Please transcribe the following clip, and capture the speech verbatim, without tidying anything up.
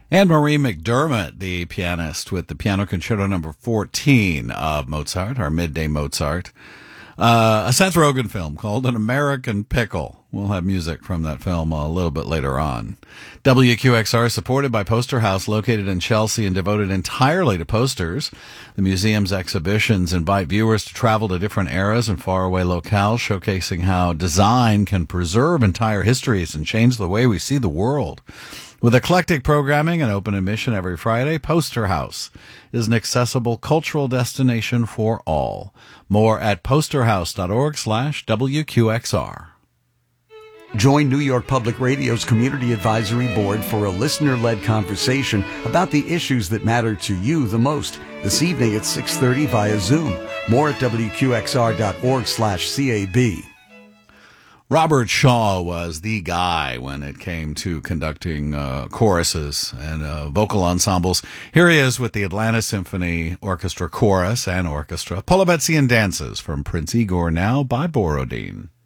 Anne-Marie McDermott, the pianist, with the Piano Concerto number fourteen of Mozart, our midday Mozart. Uh, a Seth Rogen film called An American Pickle. We'll have music from that film a little bit later on. W Q X R is supported by Poster House, located in Chelsea and devoted entirely to posters. The museum's exhibitions invite viewers to travel to different eras and faraway locales, showcasing how design can preserve entire histories and change the way we see the world. With eclectic programming and open admission every Friday, Poster House is an accessible cultural destination for all. More at posterhouse.org slash WQXR. Join New York Public Radio's Community Advisory Board for a listener-led conversation about the issues that matter to you the most. This evening at six thirty via Zoom. More at WQXR.org slash CAB. Robert Shaw was the guy when it came to conducting uh, choruses and uh, vocal ensembles. Here he is with the Atlanta Symphony Orchestra Chorus and Orchestra. Polabetzian Dances from Prince Igor now by Borodin.